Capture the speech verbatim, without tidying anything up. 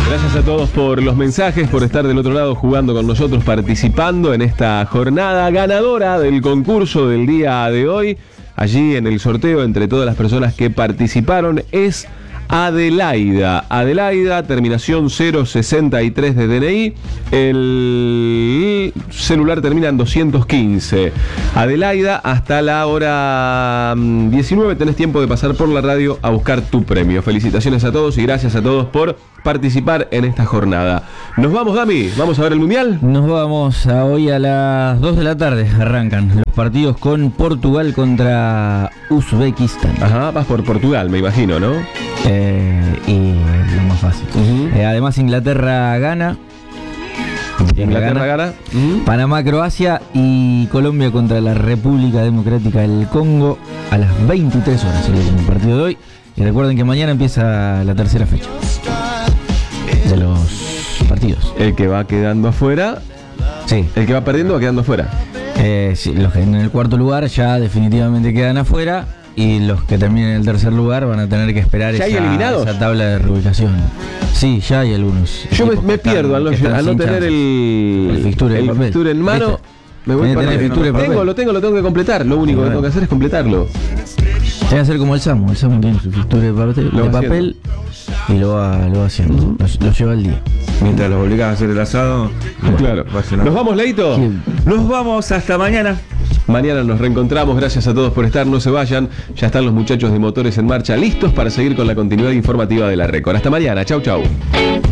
Gracias a todos por los mensajes, por estar del otro lado jugando con nosotros, participando en esta jornada ganadora del concurso del día de hoy. Allí en el sorteo, entre todas las personas que participaron, es Adelaida. Adelaida, terminación cero sesenta y tres de D N I. El celular termina en doscientos quince. Adelaida, hasta la hora diecinueve tenés tiempo de pasar por la radio a buscar tu premio. Felicitaciones a todos y gracias a todos por participar en esta jornada. Nos vamos, Dami, vamos a ver el Mundial. Nos vamos a hoy a las dos de la tarde. Arrancan los partidos con Portugal contra Uzbekistán. Ajá, vas por Portugal, me imagino, ¿no? Eh, y lo más fácil. Uh-huh. Eh, además, Inglaterra gana. Inglaterra gana. Uh-huh. Panamá, Croacia y Colombia contra la República Democrática del Congo a las veintitrés horas. El último partido de hoy. Y recuerden que mañana empieza la tercera fecha de los partidos. El que va quedando afuera. Sí. El que va perdiendo va quedando afuera. Eh, sí, los que en el cuarto lugar ya definitivamente quedan afuera. Y los que terminen en el tercer lugar van a tener que esperar ¿Ya esa, hay eliminados? esa tabla de reubicación. Sí, ya hay algunos. Yo me, me pierdo al no, al no tener el, el fixture, el fixture en mano. ¿Viste? Me voy para el fixture no, tengo, lo tengo, lo tengo que completar. Lo único que tengo que hacer es completarlo. Tiene que hacer como el Samu. El Samu tiene su fixture de papel, de papel y lo va, lo va haciendo. Uh-huh. lo, lo lleva al día. Mientras los obligas a hacer el asado. Claro. ¿Nos vamos, Leito? Sí. Nos vamos hasta mañana. Mañana nos reencontramos, gracias a todos por estar, no se vayan, ya están los muchachos de Motores en Marcha listos para seguir con la continuidad informativa de la Récord. Hasta mañana, chau chau.